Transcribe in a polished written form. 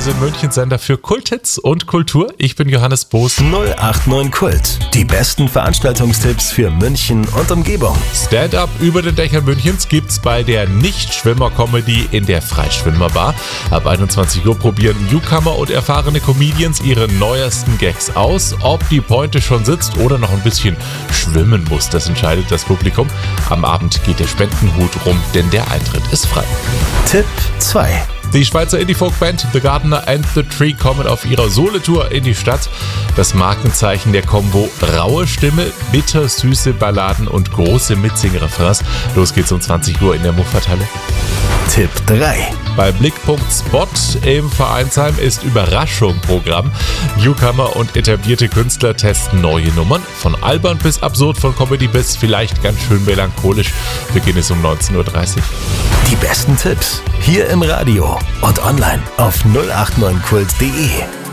Reise München-Sender für Kulthits und Kultur. Ich bin Johannes Boos. 089 Kult. Die besten Veranstaltungstipps für München und Umgebung. Stand-up über den Dächern Münchens gibt's bei der Nicht-Schwimmer-Comedy in der Freischwimmerbar. Ab 21 Uhr probieren Newcomer und erfahrene Comedians ihre neuesten Gags aus. Ob die Pointe schon sitzt oder noch ein bisschen schwimmen muss, das entscheidet das Publikum. Am Abend geht der Spendenhut rum, denn der Eintritt ist frei. Tipp 2. Die Schweizer Indie-Folk-Band The Gardener and the Tree kommen auf ihrer Solo-Tour in die Stadt. Das Markenzeichen der Combo: raue Stimme, bittersüße Balladen und große Mitsing-Refrains. Los geht's um 20 Uhr in der Muffathalle. Tipp 3. Bei Blickpunkt Spot im Vereinsheim ist Überraschung Programm. Newcomer und etablierte Künstler testen neue Nummern. Von albern bis absurd, von Comedy bis vielleicht ganz schön melancholisch. Beginn ist um 19.30 Uhr. Die besten Tipps hier im Radio und online auf 089kult.de.